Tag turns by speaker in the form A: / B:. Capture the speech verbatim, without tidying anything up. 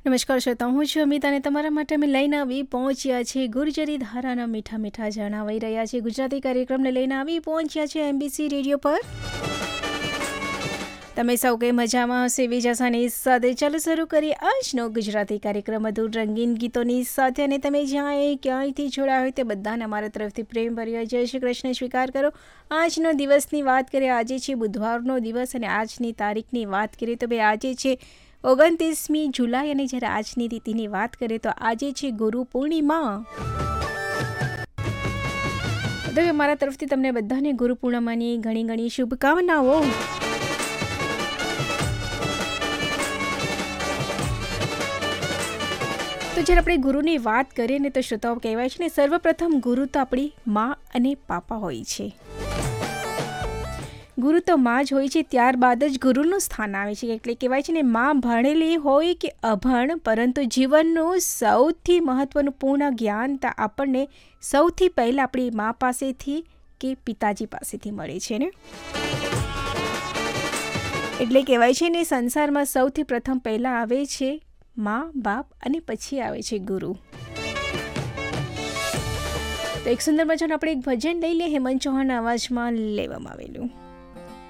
A: નમસ્કાર શ્રોતાઓ, હું છું અમિત અને તમારા માટે અમે લઈને આવી પહોંચ્યા છે ગુર્જરી ધારાના મીઠા મીઠા જણાવાઈ રહ્યા છે ગુજરાતી કાર્યક્રમને લઈને આવી પહોંચ્યા છે એમબીસી રેડિયો પર. તમે સૌ કંઈ મજામાં હશે એવી જ આશાની સાથે ચાલો શરૂ કરીએ આજનો ગુજરાતી કાર્યક્રમ મધુર રંગીન ગીતોની સાથે. અને તમે જ્યાં ક્યાંયથી જોડાયા હોય તે બધાને અમારા તરફથી પ્રેમ ભર્યો જય શ્રી કૃષ્ણ સ્વીકાર કરો. આજનો દિવસની વાત કરીએ, આજે છે બુધવારનો દિવસ અને આજની તારીખની વાત કરીએ તો ભાઈ આજે છે ઓગણત્રીસમી જુલાઈ અને જ્યારે આજની તિથિની વાત કરીએ તો આજે છે ગુરુ પૂર્ણિમા. તો મારા તરફથી તમને બધાને ગુરુ પૂર્ણિમાની ઘણી ઘણી શુભકામનાઓ. તો જ્યારે આપણે ગુરુની વાત કરીએ ને તો શ્રોતાઓ કહેવાય છે ને, સર્વપ્રથમ ગુરુ તો આપણી મા અને પાપા હોય છે. ગુરુ તો માં જ હોય છે, ત્યારબાદ જ ગુરુનું સ્થાન આવે છે. એટલે કહેવાય છે ને, માં ભણેલી હોય કે અભણ, પરંતુ જીવનનું સૌથી મહત્વનું પૂર્ણ જ્ઞાન તો આપણને સૌથી પહેલાં આપણી મા પાસેથી કે પિતાજી પાસેથી મળે છે ને. એટલે કહેવાય છે ને, સંસારમાં સૌથી પ્રથમ પહેલાં આવે છે મા બાપ અને પછી આવે છે ગુરુ. તો એક સુંદર મજાનું આપણે એક ભજન લઈ લઈએ, હેમંત ચૌહાણના અવાજમાં લેવામાં આવેલું.